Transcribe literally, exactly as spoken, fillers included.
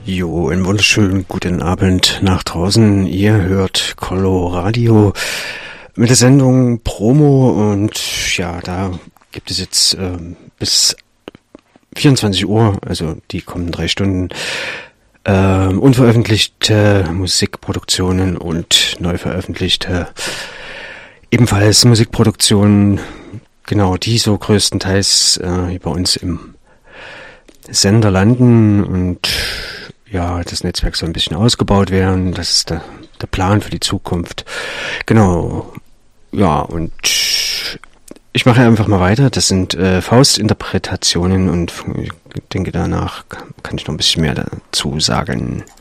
Jo, einen wunderschönen guten Abend nach draußen. Ihr hört Coloradio mit der Sendung Promo und ja, da gibt es jetzt äh, bis vierundzwanzig Uhr, also die kommenden drei Stunden, äh, unveröffentlichte Musikproduktionen und neu veröffentlichte ebenfalls Musikproduktionen, genau, die so größtenteils äh, hier bei uns im Sender landen und ja, das Netzwerk soll ein bisschen ausgebaut werden. Das ist der, der Plan für die Zukunft. Genau. Ja, und ich mache einfach mal weiter. Das sind äh, Faustinterpretationen und ich denke, danach kann ich noch ein bisschen mehr dazu sagen.